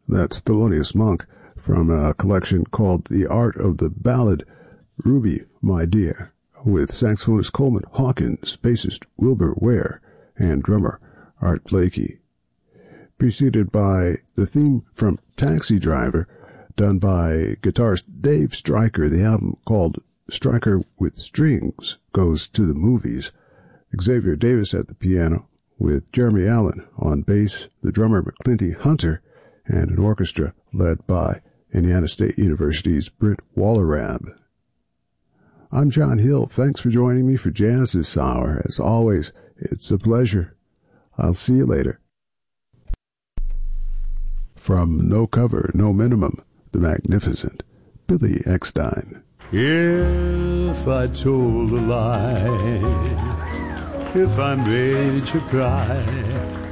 That's Thelonious Monk from a collection called The Art of the Ballad, Ruby, My Dear, with saxophonist Coleman Hawkins, bassist Wilbur Ware, and drummer Art Blakey. Preceded by the theme from Taxi Driver, done by guitarist Dave Stryker. The album, called Stryker with Strings, goes to the movies. Xavier Davis at the piano, with Jeremy Allen on bass, the drummer McClinty Hunter, and an orchestra led by Indiana State University's Brent Wallerab. I'm John Hill. Thanks for joining me for Jazz this hour. As always, it's a pleasure. I'll see you later. From No Cover, No Minimum, the magnificent Billy Eckstine. If I told a lie, if I made you cry,